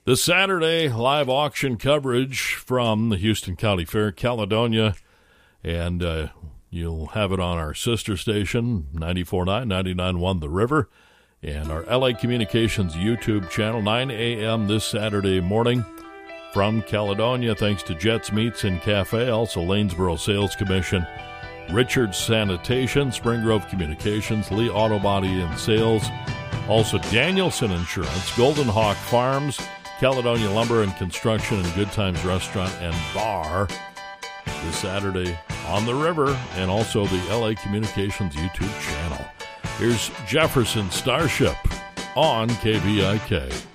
This Saturday, live auction coverage from the Houston County Fair, Caledonia, and you'll have it on our sister station, 94.9, 99.1 The River, and our LA Communications YouTube channel, 9 a.m. this Saturday morning from Caledonia, thanks to Jets Meats and Cafe, also Lanesboro Sales Commission, Richards Sanitation, Spring Grove Communications, Lee Auto Body and Sales, also Danielson Insurance, Golden Hawk Farms, Caledonia Lumber and Construction, and Good Times Restaurant and Bar this Saturday on the river, and also the LA Communications YouTube channel. Here's Jefferson Starship on KVIK.